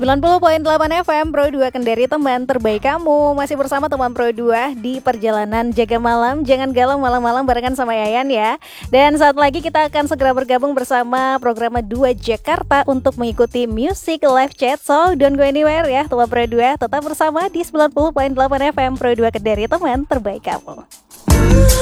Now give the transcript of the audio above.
90.8 FM Pro 2 Kendari, teman terbaik kamu. Masih bersama teman Pro 2 di perjalanan jaga malam. Jangan galau malam-malam barengan sama Yayan ya. Dan saat lagi kita akan segera bergabung bersama program 2 Jakarta untuk mengikuti Music Live Chat. So don't go anywhere ya teman Pro 2. Tetap bersama di 90.8 FM Pro 2 Kendari, teman terbaik kamu.